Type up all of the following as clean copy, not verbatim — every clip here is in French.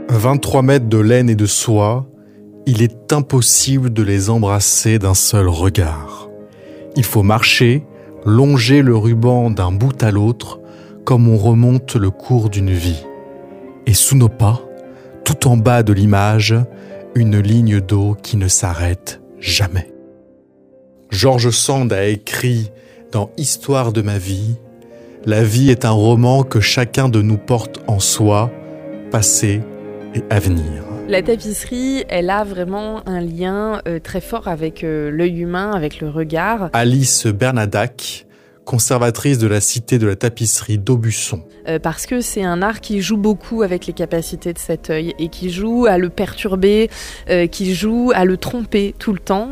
23 mètres de laine et de soie, il est impossible de les embrasser d'un seul regard. Il faut marcher, longer le ruban d'un bout à l'autre, comme on remonte le cours d'une vie. Et sous nos pas, tout en bas de l'image, une ligne d'eau qui ne s'arrête jamais. George Sand a écrit dans Histoire de ma vie, « La vie est un roman que chacun de nous porte en soi, passé et avenir. » La tapisserie, elle a vraiment un lien très fort avec l'œil humain, avec le regard. Alice Bernadac, conservatrice de la Cité de la Tapisserie d'Aubusson. Parce que c'est un art qui joue beaucoup avec les capacités de cet œil et qui joue à le perturber, qui joue à le tromper tout le temps.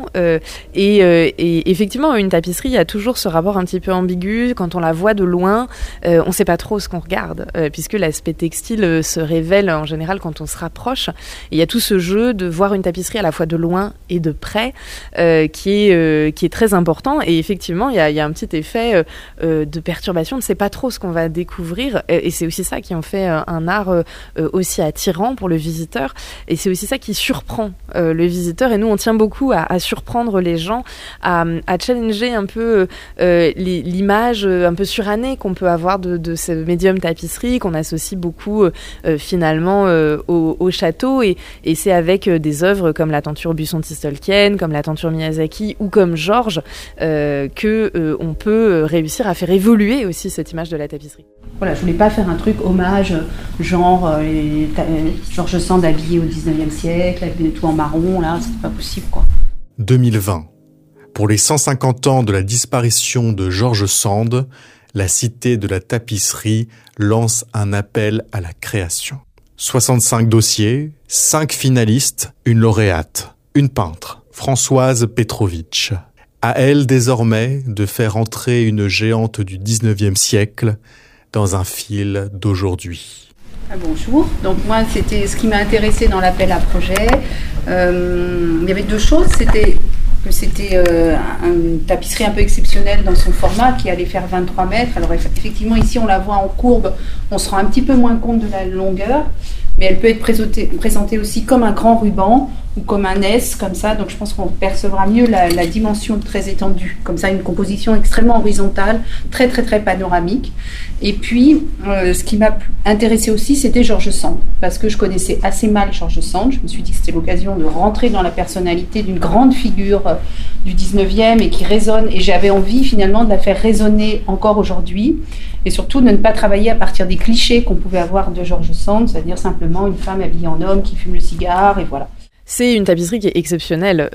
Et effectivement, une tapisserie, il y a toujours ce rapport un petit peu ambigu. Quand on la voit de loin, on ne sait pas trop ce qu'on regarde, puisque l'aspect textile se révèle en général quand on se rapproche. Et il y a tout ce jeu de voir une tapisserie à la fois de loin et de près, qui est très important. Et effectivement, il y a un petit effet de perturbation. On ne sait pas trop ce qu'on va découvrir. Et c'est aussi ça qui en fait un art aussi attirant pour le visiteur. Et c'est aussi ça qui surprend le visiteur. Et nous, on tient beaucoup à surprendre les gens, à challenger un peu l'image un peu surannée qu'on peut avoir de ce médium tapisserie, qu'on associe beaucoup finalement au château. Et c'est avec des œuvres comme la tenture Buisson-Tolkien, comme la tenture Miyazaki ou comme Georges qu'on peut réussir à faire évoluer aussi cette image de la tapisserie. Voilà, je voulais pas faire un truc hommage, genre George Sand habillé au 19e siècle, avec tout en marron, là, c'est pas possible, quoi. 2020. Pour les 150 ans de la disparition de George Sand, la Cité de la Tapisserie lance un appel à la création. 65 dossiers, 5 finalistes, une lauréate, une peintre, Françoise Petrovitch. À elle désormais de faire entrer une géante du 19e siècle dans un fil d'aujourd'hui. Bonjour, donc moi c'était ce qui m'a intéressé dans l'appel à projet. Il y avait deux choses, c'était une tapisserie un peu exceptionnelle dans son format qui allait faire 23 mètres. Alors effectivement ici on la voit en courbe, on se rend un petit peu moins compte de la longueur, mais elle peut être présentée aussi comme un grand ruban ou comme un S, comme ça, donc je pense qu'on percevra mieux la dimension très étendue, comme ça, une composition extrêmement horizontale, très très très panoramique. Et puis, ce qui m'a intéressé aussi, c'était George Sand, parce que je connaissais assez mal George Sand. Je me suis dit que c'était l'occasion de rentrer dans la personnalité d'une grande figure du 19e et qui résonne, et j'avais envie finalement de la faire résonner encore aujourd'hui, et surtout de ne pas travailler à partir des clichés qu'on pouvait avoir de George Sand, c'est-à-dire simplement une femme habillée en homme qui fume le cigare, et voilà. C'est une tapisserie qui est exceptionnelle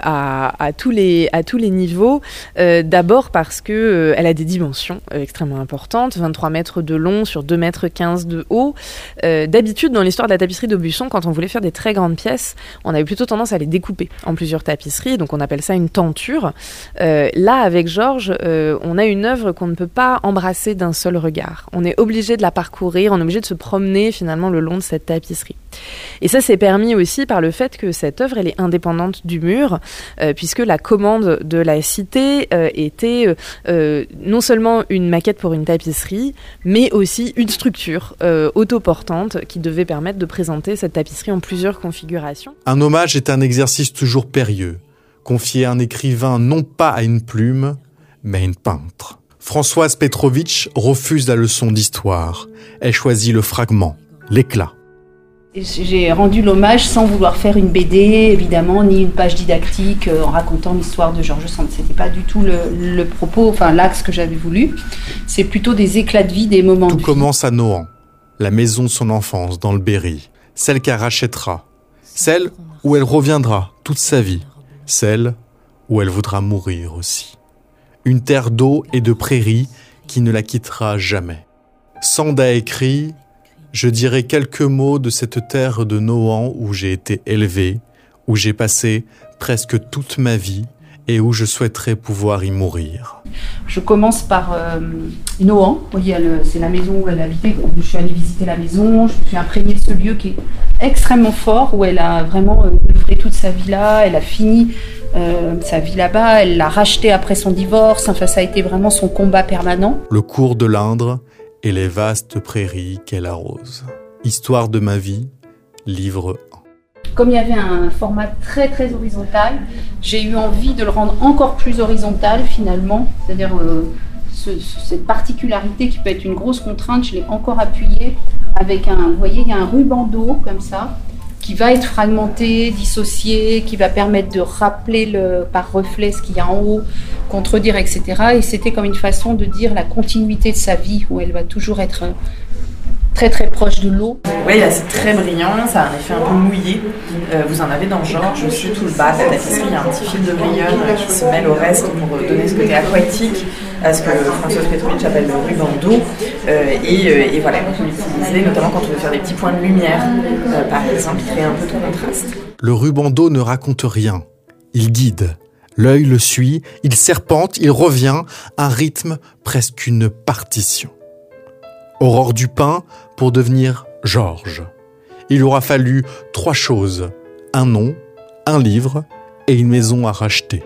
à tous les niveaux. D'abord parce que elle a des dimensions extrêmement importantes, 23 mètres de long sur 2 mètres 15 de haut. D'habitude, dans l'histoire de la tapisserie d'Aubusson, quand on voulait faire des très grandes pièces, on avait plutôt tendance à les découper en plusieurs tapisseries, donc on appelle ça une tenture. Là, avec Georges, on a une œuvre qu'on ne peut pas embrasser d'un seul regard. On est obligé de la parcourir, on est obligé de se promener finalement le long de cette tapisserie. Et ça, c'est permis aussi par le fait que cette œuvre, elle est indépendante du mur, puisque la commande de la Cité était non seulement une maquette pour une tapisserie, mais aussi une structure autoportante qui devait permettre de présenter cette tapisserie en plusieurs configurations. Un hommage est un exercice toujours périlleux, confié à un écrivain non pas à une plume, mais à une peintre. Françoise Petrovitch refuse la leçon d'histoire. Elle choisit le fragment, l'éclat. J'ai rendu l'hommage sans vouloir faire une BD, évidemment, ni une page didactique en racontant l'histoire de George Sand. C'était pas du tout le propos, enfin l'axe que j'avais voulu. C'est plutôt des éclats de vie, des moments de vie. Tout commence à Nohant, la maison de son enfance dans le Berry, celle qu'elle rachètera, celle où elle reviendra toute sa vie, celle où elle voudra mourir aussi. Une terre d'eau et de prairies qui ne la quittera jamais. Sand a écrit: je dirai quelques mots de cette terre de Nohant où j'ai été élevé, où j'ai passé presque toute ma vie et où je souhaiterais pouvoir y mourir. Je commence par Nohant. Vous voyez, c'est la maison où elle habitait. Je suis allée visiter la maison, je me suis imprégnée de ce lieu qui est extrêmement fort, où elle a vraiment œuvré toute sa vie là, elle a fini sa vie là-bas, elle l'a racheté après son divorce, enfin ça a été vraiment son combat permanent. Le cours de l'Indre et les vastes prairies qu'elle arrose. Histoire de ma vie, livre 1. Comme il y avait un format très très horizontal, j'ai eu envie de le rendre encore plus horizontal finalement, c'est-à-dire cette particularité qui peut être une grosse contrainte, je l'ai encore appuyée avec vous voyez, il y a un ruban d'eau comme ça, qui va être fragmenté, dissocié, qui va permettre de rappeler par reflet ce qu'il y a en haut, contredire, etc. Et c'était comme une façon de dire la continuité de sa vie, où elle va toujours être très très proche de l'eau. Oui, là c'est très brillant, ça a un effet un peu mouillé. Vous en avez dans Georges aussi, tout le bas de la tapisserie, il y a un petit fil de brillonne qui se mêle au reste pour donner ce côté aquatique à ce que Françoise Petrovitch appelle le ruban d'eau. Et voilà, on peut l'utiliser notamment quand on veut faire des petits points de lumière, par exemple, il crée un peu de contraste. Le ruban d'eau ne raconte rien, il guide. L'œil le suit, il serpente, il revient, un rythme, presque une partition. Aurore Dupin pour devenir Georges. Il aura fallu 3 choses, un nom, un livre et une maison à racheter.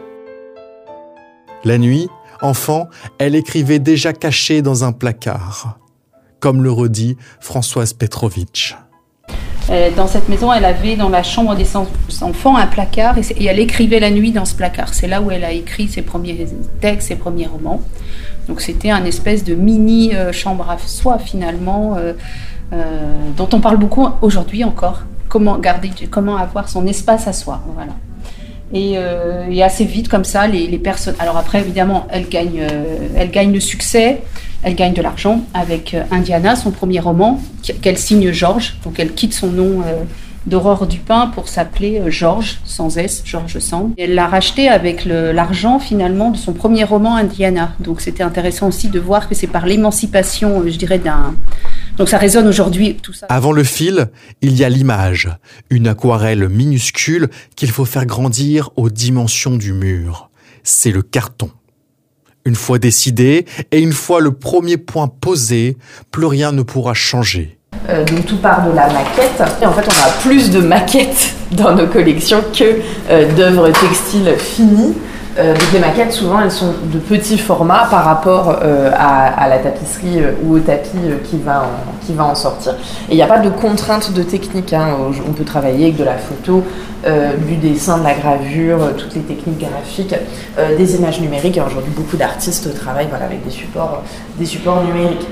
La nuit, enfant, elle écrivait déjà cachée dans un placard, comme le redit Françoise Petrovitch. Dans cette maison, elle avait dans la chambre des enfants un placard et elle écrivait la nuit dans ce placard. C'est là où elle a écrit ses premiers textes, ses premiers romans. Donc c'était un espèce de mini chambre à soi finalement, dont on parle beaucoup aujourd'hui encore. Comment avoir son espace à soi, voilà. Et assez vite comme ça, les personnes. Alors après évidemment, elle gagne le succès, elle gagne de l'argent avec Indiana, son premier roman, qu'elle signe Georges. Donc elle quitte son nom d'Aurore Dupin pour s'appeler Georges, sans S, Georges Sand. Elle l'a racheté avec l'argent finalement de son premier roman Indiana. Donc c'était intéressant aussi de voir que c'est par l'émancipation, je dirais, donc ça résonne aujourd'hui, tout ça. Avant le fil, il y a l'image, une aquarelle minuscule qu'il faut faire grandir aux dimensions du mur. C'est le carton. Une fois décidé et une fois le premier point posé, plus rien ne pourra changer. Donc tout part de la maquette. Et en fait, on a plus de maquettes dans nos collections que d'œuvres textiles finies. Donc les maquettes, souvent, elles sont de petits formats par rapport à la tapisserie ou au tapis qui va en sortir. Et il n'y a pas de contrainte de technique. On peut travailler avec de la photo, du dessin, de la gravure, toutes les techniques graphiques, des images numériques. Et aujourd'hui, beaucoup d'artistes travaillent avec des supports numériques.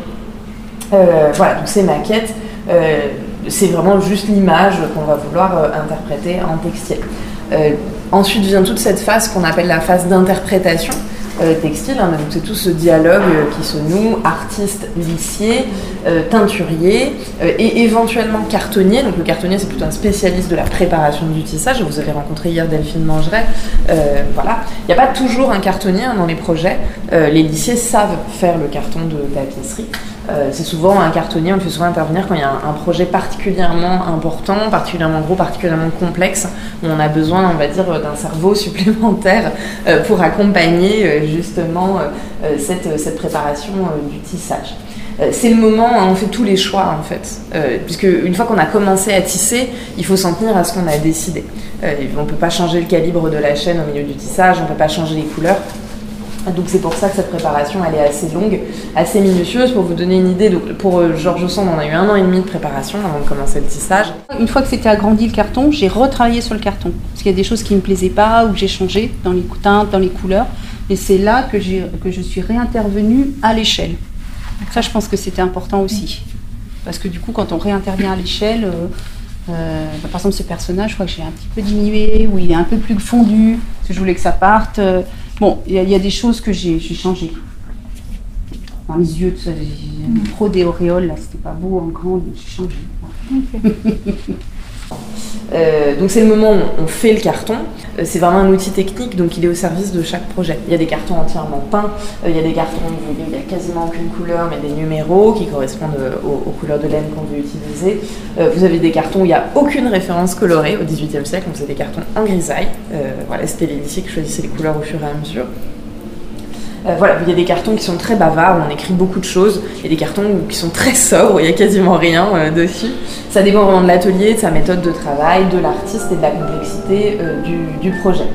Voilà, donc ces maquettes, c'est vraiment juste l'image qu'on va vouloir interpréter en textile. Ensuite vient toute cette phase qu'on appelle la phase d'interprétation textile. Donc c'est tout ce dialogue qui se noue, artiste, lissier, teinturier et éventuellement cartonnier. Donc le cartonnier, c'est plutôt un spécialiste de la préparation du tissage. Vous avez rencontré hier Delphine Mangeret. Voilà. Il n'y a pas toujours un cartonnier dans les projets. Les lissiers savent faire le carton de tapisserie. C'est souvent un cartonnier, on le fait souvent intervenir quand il y a un projet particulièrement important, particulièrement gros, particulièrement complexe, où on a besoin, on va dire, d'un cerveau supplémentaire pour accompagner justement cette préparation du tissage. C'est le moment, on fait tous les choix en fait, puisque une fois qu'on a commencé à tisser, il faut s'en tenir à ce qu'on a décidé. On ne peut pas changer le calibre de la chaîne au milieu du tissage, on ne peut pas changer les couleurs. Donc c'est pour ça que cette préparation elle est assez longue, assez minutieuse. Pour vous donner une idée, donc pour Georges Sand, on a eu 1 an et demi de préparation avant de commencer le tissage. Une fois que c'était agrandi le carton, j'ai retravaillé sur le carton. Parce qu'il y a des choses qui ne me plaisaient pas ou que j'ai changé dans les teintes, dans les couleurs. Et c'est là que je suis réintervenue à l'échelle. Ça, je pense que c'était important aussi. Parce que du coup, quand on réintervient à l'échelle, par exemple ce personnage, je crois que j'ai un petit peu diminué, ou il est un peu plus fondu, parce que je voulais que ça parte. Bon, il y a des choses que j'ai changées. Dans les yeux, tout ça, j'ai trop des auréoles, là, c'était pas beau en grand, donc j'ai changé. Donc c'est le moment où on fait le carton. C'est vraiment un outil technique, donc il est au service de chaque projet. Il y a des cartons entièrement peints, il y a des cartons où il n'y a quasiment aucune couleur, mais des numéros qui correspondent aux couleurs de laine qu'on veut utiliser. Vous avez des cartons où il n'y a aucune référence colorée. Au XVIIIe siècle, on faisait des cartons en grisaille. Voilà, c'était les lissiers qui choisissaient les couleurs au fur et à mesure. Voilà, il y a des cartons qui sont très bavards, où on écrit beaucoup de choses, et des cartons qui sont très sobres, où il n'y a quasiment rien dessus. Ça dépend vraiment de l'atelier, de sa méthode de travail, de l'artiste et de la complexité du projet.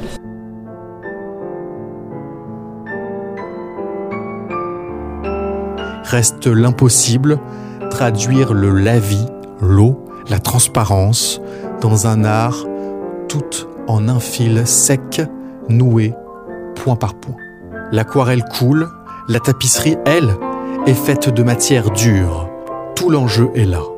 Reste l'impossible, traduire le la-vie, l'eau, la transparence dans un art tout en un fil sec, noué, point par point. L'aquarelle coule, la tapisserie, elle, est faite de matière dure. Tout l'enjeu est là.